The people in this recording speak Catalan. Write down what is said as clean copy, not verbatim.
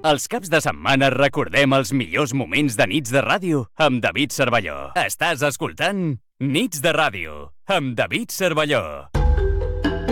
Els caps de setmana recordem els millors moments de Nits de Ràdio amb David Cervelló. Estàs escoltant Nits de Ràdio amb David Cervelló.